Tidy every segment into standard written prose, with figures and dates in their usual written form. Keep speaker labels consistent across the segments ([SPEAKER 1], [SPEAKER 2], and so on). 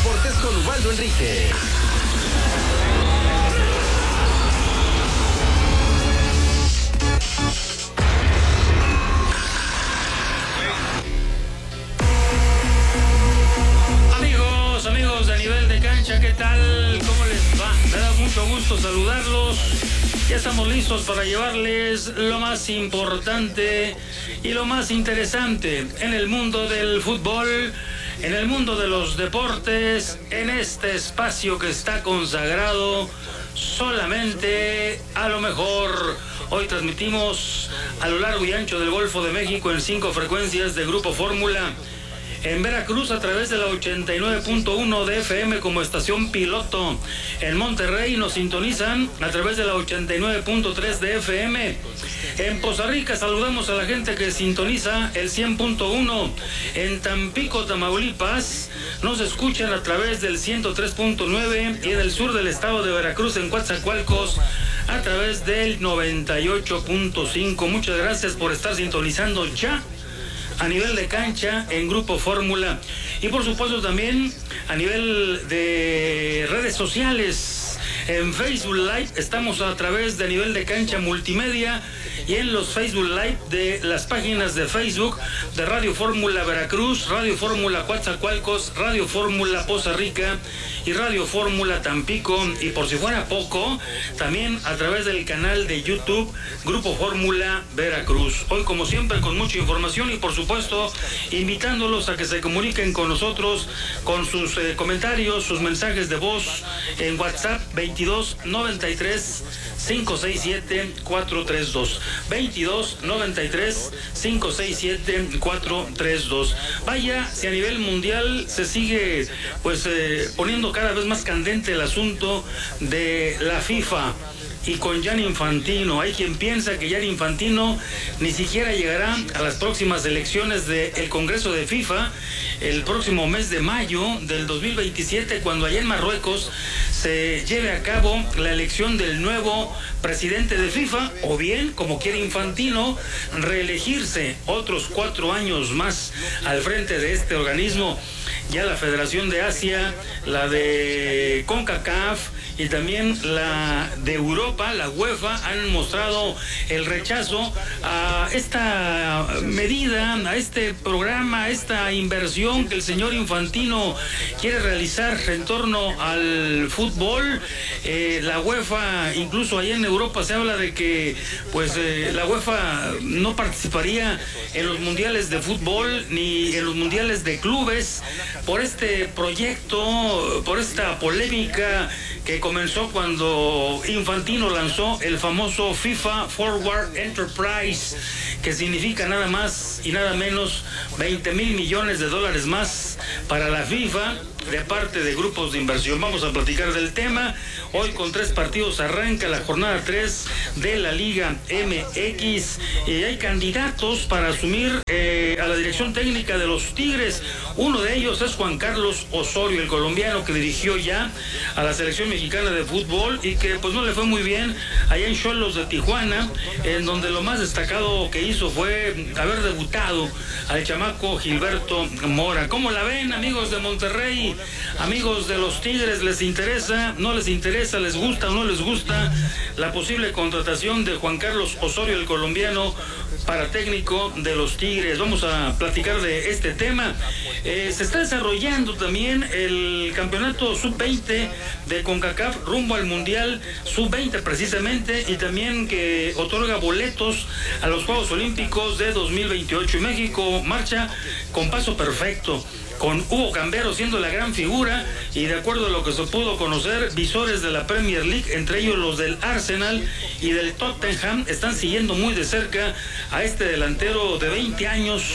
[SPEAKER 1] Deportes con Ubaldo Enríquez.
[SPEAKER 2] Amigos de Nivel de Cancha, ¿qué tal? ¿Cómo les va? Me da mucho gusto saludarlos. Ya estamos listos para llevarles lo más importante y lo más interesante en el mundo del fútbol, en el mundo de los deportes, en este espacio que está consagrado solamente a lo mejor. Hoy transmitimos a lo largo y ancho del Golfo de México en 5 frecuencias de Grupo Fórmula. En Veracruz a través de la 89.1 de FM como estación piloto. En Monterrey nos sintonizan a través de la 89.3 de FM. En Poza Rica saludamos a la gente que sintoniza el 100.1. En Tampico, Tamaulipas, nos escuchan a través del 103.9 y en el sur del estado de Veracruz, en Coatzacoalcos, a través del 98.5. Muchas gracias por estar sintonizando ya a nivel de cancha en Grupo Fórmula y por supuesto también a nivel de redes sociales. En Facebook Live estamos a través de Nivel de Cancha Multimedia y en los Facebook Live de las páginas de Facebook de Radio Fórmula Veracruz, Radio Fórmula Coatzacoalcos, Radio Fórmula Poza Rica y Radio Fórmula Tampico, y por si fuera poco, también a través del canal de YouTube Grupo Fórmula Veracruz. Hoy, como siempre, con mucha información y por supuesto invitándolos a que se comuniquen con nosotros con sus comentarios, sus mensajes de voz en WhatsApp 22 93 567 432 22 93 567 432. Vaya, si a nivel mundial se sigue poniendo cada vez más candente el asunto de la FIFA y con Gianni Infantino. Hay quien piensa que Gianni Infantino ni siquiera llegará a las próximas elecciones del Congreso de FIFA el próximo mes de mayo del 2027, cuando allá en Marruecos se lleve a cabo la elección del nuevo presidente de FIFA, o bien, como quiere Infantino, reelegirse otros 4 años más al frente de este organismo. Ya la Federación de Asia, la de CONCACAF y también la de Europa, la UEFA, han mostrado el rechazo a esta medida, a este programa, a esta inversión que el señor Infantino quiere realizar en torno al fútbol. La UEFA, incluso allá en Europa se habla de que la UEFA no participaría en los mundiales de fútbol ni en los mundiales de clubes por este proyecto, por esta polémica que comenzó cuando Infantino lanzó el famoso FIFA Forward Enterprise, que significa nada más y nada menos 20,000 millones de dólares más para la FIFA de parte de grupos de inversión. Vamos a platicar del tema. Hoy con 3 partidos arranca la jornada 3 de la Liga MX. Hay candidatos para asumir a la dirección técnica de los Tigres. Uno de ellos es Juan Carlos Osorio, el colombiano que dirigió ya a la selección mexicana de fútbol y que pues no le fue muy bien allá en Xolos de Tijuana, en donde lo más destacado que hizo fue haber debutado al chamaco Gilberto Mora. ¿Cómo la ven, amigos de Monterrey? Amigos de los Tigres, ¿les interesa? ¿No les interesa? ¿Les gusta o no les gusta la posible contratación de Juan Carlos Osorio, el colombiano, para técnico de los Tigres? Vamos a platicar de este tema. Se está desarrollando también el campeonato sub-20 de CONCACAF rumbo al Mundial sub-20 precisamente, y también que otorga boletos a los Juegos Olímpicos de 2028. Y México marcha con paso perfecto, con Hugo Cambero siendo la gran figura, y de acuerdo a lo que se pudo conocer, visores de la Premier League, entre ellos los del Arsenal y del Tottenham, están siguiendo muy de cerca a este delantero de 20 años,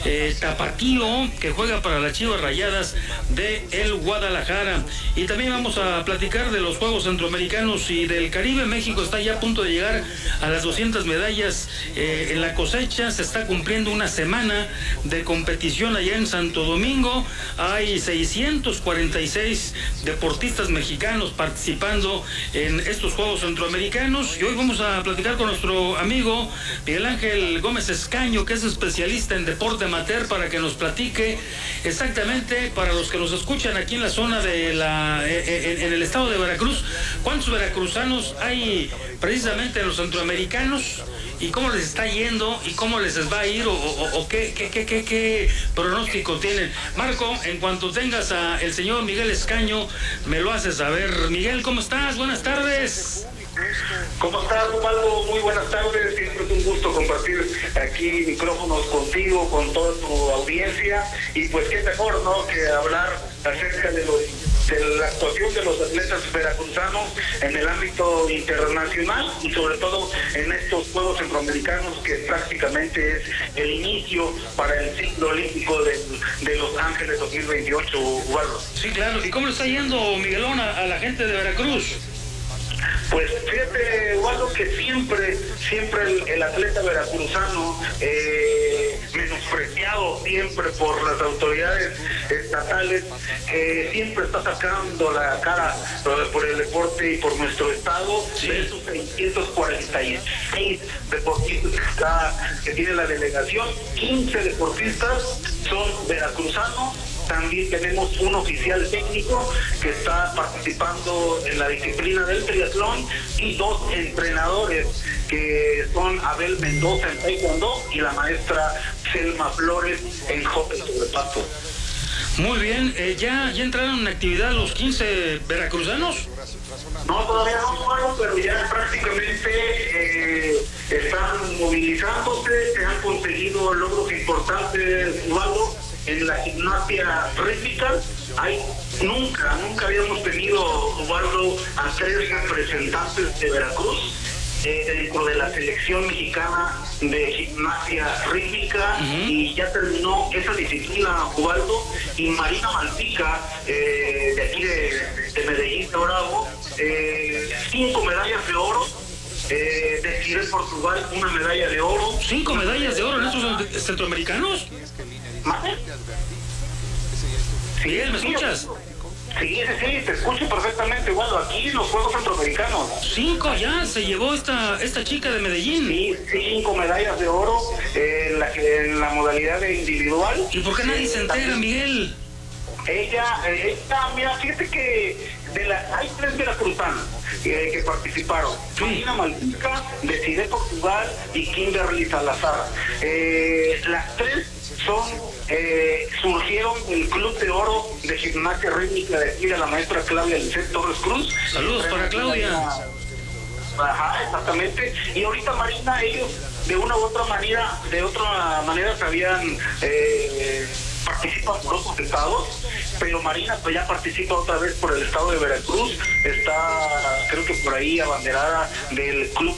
[SPEAKER 2] tapatío, que juega para las Chivas Rayadas de el Guadalajara. Y también vamos a platicar de los Juegos Centroamericanos y del Caribe. México está ya a punto de llegar a las 200 medallas en la cosecha. Se está cumpliendo una semana de competición allá en Santo Domingo. Hay 646 deportistas mexicanos participando en estos Juegos Centroamericanos, y hoy vamos a platicar con nuestro amigo Miguel Ángel Gómez Escaño, que es especialista en deporte amateur, para que nos platique exactamente, para los que nos escuchan aquí en la zona de en el estado de Veracruz, ¿cuántos veracruzanos hay precisamente en los centroamericanos? ¿Y cómo les está yendo? ¿Y cómo les va a ir? ¿O qué pronóstico tienen? Marco, en cuanto tengas a el señor Miguel Escaño, me lo haces saber. Miguel, ¿cómo estás? Buenas tardes.
[SPEAKER 3] ¿Cómo estás, Ubaldo? Muy buenas tardes. Siempre es un gusto compartir aquí micrófonos contigo, con toda tu audiencia. Y pues qué mejor, ¿no?, que hablar acerca de la actuación de los atletas veracruzanos en el ámbito internacional y sobre todo en estos Juegos Centroamericanos, que prácticamente es el inicio para el ciclo olímpico de Los Ángeles 2028, Ubaldo.
[SPEAKER 2] Sí, claro. ¿Y cómo le está yendo, Miguelón, a la gente de Veracruz?
[SPEAKER 3] Pues fíjate, Ubaldo, que siempre el atleta veracruzano, menospreciado siempre por las autoridades estatales, siempre está sacando la cara por el deporte y por nuestro estado.
[SPEAKER 2] Sí.
[SPEAKER 3] De esos 646 deportistas que tiene la delegación, 15 deportistas son veracruzanos. También tenemos un oficial técnico que está participando en la disciplina del triatlón y 2 entrenadores que son Abel Mendoza en taekwondo y la maestra Selma Flores en hockey sobre pasto.
[SPEAKER 2] Muy bien. ¿Ya entraron en actividad los 15 veracruzanos?
[SPEAKER 3] No, todavía no fueron, pero ya prácticamente están movilizándose, se han conseguido logros importantes, Ubaldo. En la gimnasia rítmica nunca habíamos tenido, Ubaldo, a 3 representantes de Veracruz dentro de la selección mexicana de gimnasia rítmica. Y ya terminó esa disciplina, Ubaldo, y Marina Malpica, de aquí de Medellín, de Bravo, 5 medallas de oro. De Portugal, 1 medalla de oro.
[SPEAKER 2] 5 medallas de oro en estos centroamericanos.
[SPEAKER 3] Sí,
[SPEAKER 2] Miguel, ¿me escuchas?
[SPEAKER 3] Sí, te escucho perfectamente. Bueno, aquí en los Juegos Centroamericanos.
[SPEAKER 2] 5 ya se llevó esta chica de Medellín.
[SPEAKER 3] Sí, 5 medallas de oro en la modalidad de individual.
[SPEAKER 2] ¿Y por qué nadie se entera, Miguel?
[SPEAKER 3] Ella, mira, fíjate que hay 3 veracruzanas que participaron.
[SPEAKER 2] Sí.
[SPEAKER 3] Marina Malpica, Desiree Portugal y Kimberly Salazar. Las 3 surgieron del Club de Oro de Gimnasia Rítmica de aquí de la maestra Claudia Lisset Torres Cruz.
[SPEAKER 2] Saludos para Claudia.
[SPEAKER 3] Ajá, exactamente. Y ahorita Marina, ellos de una u otra manera, participan por otros estados, pero Marina pues ya participa otra vez por el estado de Veracruz. Está, creo que por ahí, abanderada del club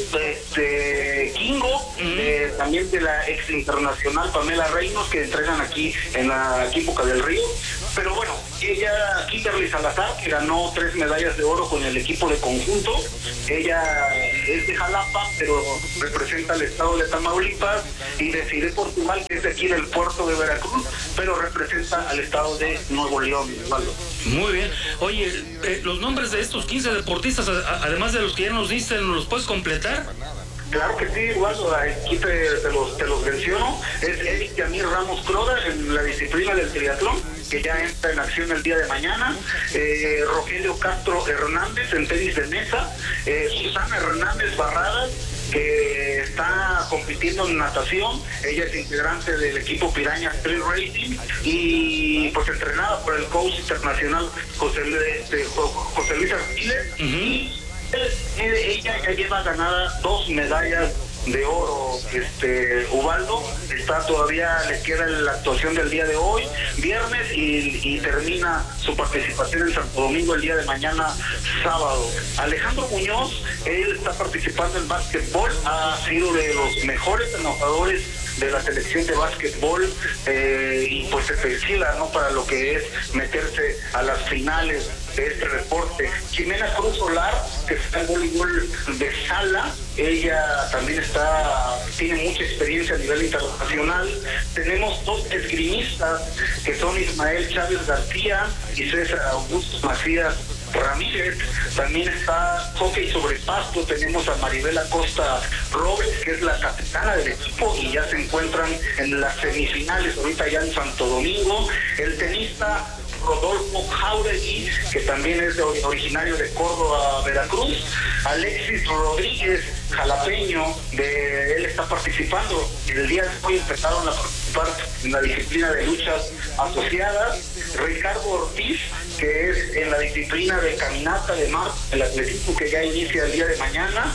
[SPEAKER 3] Kingo, también de la ex internacional Pamela Reynos, que entrenan aquí en Boca del Río. Pero bueno, ella, Kimberly Salazar, que ganó 3 medallas de oro con el equipo de conjunto. Ella es de Jalapa, pero representa al estado de Tamaulipas. Y Desiree Portugal, que es de aquí del puerto de Veracruz, pero representa al estado de Nuevo León, Osvaldo.
[SPEAKER 2] Muy bien. Oye, los nombres de estos 15 deportistas, además de los que ya nos diste, ¿nos los puedes completar?
[SPEAKER 3] Claro que sí, Osvaldo, aquí te los menciono. Es Eric Yamir Ramos Croda en la disciplina del triatlón, que ya entra en acción el día de mañana. Rogelio Castro Hernández en tenis de mesa. Susana Hernández Barradas, que está compitiendo en natación. Ella es integrante del equipo Piraña Street Racing y pues entrenada por el coach internacional José Luis Artiles. Y ella ya lleva ganada 2 medallas de oro, Ubaldo. Todavía le queda la actuación del día de hoy, viernes, y termina su participación en Santo Domingo el día de mañana, sábado. Alejandro Muñoz, él está participando en básquetbol, ha sido de los mejores anotadores de la selección de básquetbol, y pues se perfila, ¿no?, para lo que es meterse a las finales de este deporte. Jimena Cruz Solar, que está en voleibol de sala, ella también tiene mucha experiencia a nivel internacional. Tenemos 2 esgrimistas, que son Ismael Chávez García y César Augusto Macías Ramírez. También está hockey sobre pasto, tenemos a Maribel Acosta Robles, que es la capitana del equipo, y ya se encuentran en las semifinales ahorita ya en Santo Domingo. El tenista Rodolfo Jauregui, que también es originario de Córdoba, Veracruz. Alexis Rodríguez, jalapeño, él está participando. El día de hoy empezaron a participar en la disciplina de luchas asociadas. Ricardo Ortiz, que es en la disciplina de caminata de mar, el atletismo, que ya inicia el día de mañana.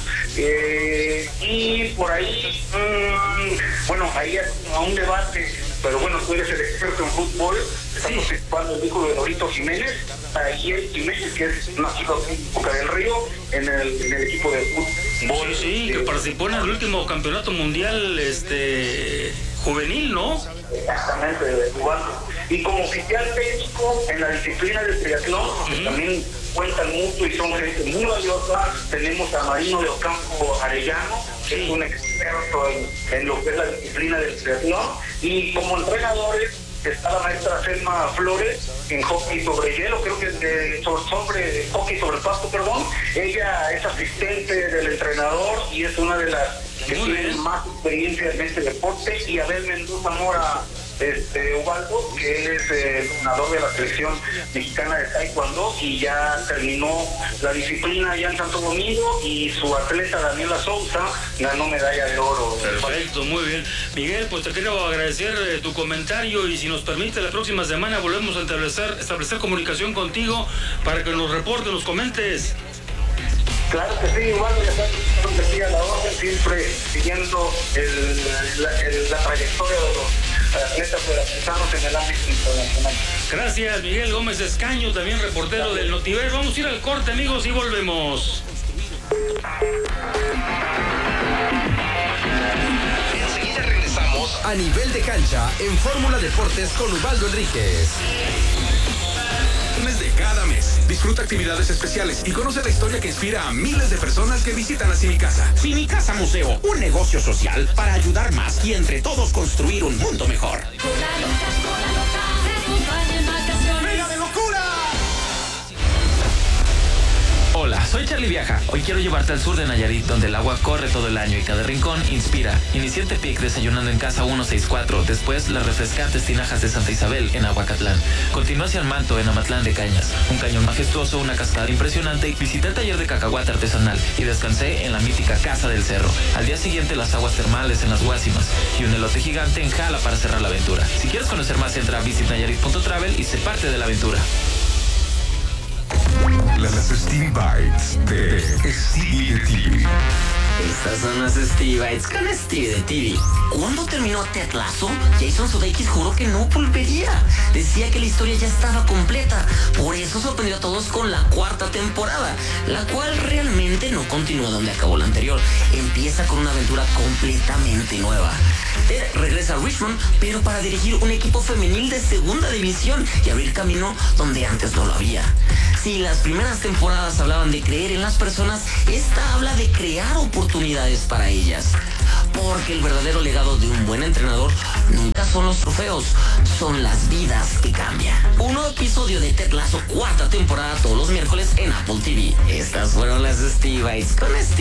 [SPEAKER 3] Y por ahí, bueno, ahí hay un debate, pero bueno, tú eres el experto en fútbol. Está participando el hijo de Dorito Jiménez, Ariel Jiménez, que es nacido en Boca del Río, en el equipo de fútbol.
[SPEAKER 2] Sí, que participó en el último campeonato mundial juvenil, ¿no?
[SPEAKER 3] Exactamente, de cubano. Y como oficial técnico en la disciplina del triatlón, que también cuentan mucho y son gente muy valiosa, tenemos a Marino de Ocampo Arellano, que es un experto en lo que es la disciplina del triatlón, y como entrenadores está la maestra Selma Flores en hockey sobre hielo, creo que es sobre hockey sobre pasto, perdón. Ella es asistente del entrenador y es una de las que tiene más experiencia en este deporte. Y Abel Mendoza Mora, Ubaldo, que él es el entrenador de la selección mexicana de taekwondo y ya terminó la disciplina allá en Santo Domingo, y su atleta Daniela Sousa ganó medalla de oro.
[SPEAKER 2] Perfecto, muy bien. Miguel, pues te quiero agradecer tu comentario, y si nos permite, la próxima semana volvemos a establecer comunicación contigo para que nos reportes, nos comentes.
[SPEAKER 3] Claro que sí, igual ya sabes, a la orden, siempre siguiendo la trayectoria de los atletas veracruzanos en el ámbito internacional.
[SPEAKER 2] Gracias, Miguel Gómez Escaño, también reportero del Notiver. Vamos a ir al corte, amigos, y volvemos.
[SPEAKER 1] Enseguida regresamos a Nivel de Cancha en Fórmula Deportes con Ubaldo Enríquez. De cada mes. Disfruta actividades especiales y conoce la historia que inspira a miles de personas que visitan así mi casa.
[SPEAKER 4] Mi Casa Museo, un negocio social para ayudar más y entre todos construir un mundo mejor.
[SPEAKER 1] ¡Venga de locura!
[SPEAKER 5] Hola, soy Charlie Viaja. Hoy quiero llevarte al sur de Nayarit, donde el agua corre todo el año y cada rincón inspira. Inicié en Tepic desayunando en Casa 164, después las refrescantes tinajas de Santa Isabel en Aguacatlán. Continué hacia el Manto en Amatlán de Cañas, un cañón majestuoso, una cascada impresionante. Visité el taller de cacahuate artesanal y descansé en la mítica Casa del Cerro. Al día siguiente las aguas termales en las Guásimas y un elote gigante en Jala para cerrar la aventura. Si quieres conocer más, entra a visitnayarit.travel y sé parte de la aventura.
[SPEAKER 6] Las Stevie Bites de Stevie de TV.
[SPEAKER 7] Estas son las Stevie Bites con Stevie de TV. Cuando terminó Ted Lasso, Jason Sudeikis juró que no volvería. Decía que la historia ya estaba completa. Por eso sorprendió a todos con la 4ª temporada, la cual realmente no continúa donde acabó la anterior. Empieza con una aventura completamente nueva. Ted regresa a Richmond, pero para dirigir un equipo femenil de 2ª división y abrir camino donde antes no lo había. Si las primeras temporadas hablaban de creer en las personas, esta habla de crear oportunidades para ellas. Porque el verdadero legado de un buen entrenador nunca son los trofeos, son las vidas que cambian. Un nuevo episodio de Ted Lasso 4ª temporada todos los miércoles en Apple TV. Estas fueron las Stevie Bites con Stevie.